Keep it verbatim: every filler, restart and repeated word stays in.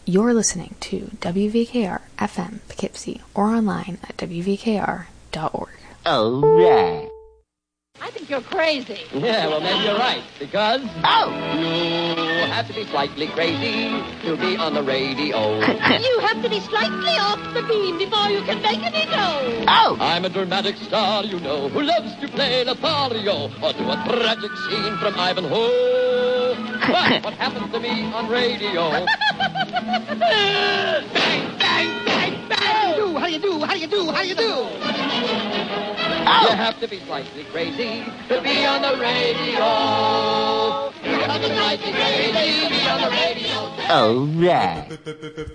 You're listening to W V K R F M Poughkeepsie or online at w v k r dot org. Oh, right. I think you're crazy. Yeah, well, maybe you're right, because... Oh! You have to be slightly crazy to be on the radio. You have to be slightly off the beam before you can make any dough. Oh! I'm a dramatic star, you know, who loves to play Lothario or do a tragic scene from Ivanhoe. But what happens to me on radio? Bang, bang, bang, bang! How do you do? How do you do? How do you do? How do you do? You have to be slightly crazy to be on the radio. You have to be slightly crazy to be on the radio. Oh, right.